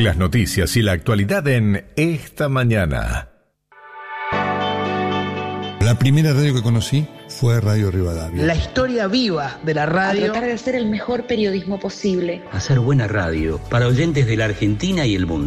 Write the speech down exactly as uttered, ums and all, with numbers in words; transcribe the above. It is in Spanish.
Las noticias y la actualidad en Esta Mañana. La primera radio que conocí fue Radio Rivadavia. La historia viva de la radio. A tratar de hacer el mejor periodismo posible. Hacer buena radio para oyentes de la Argentina y el mundo.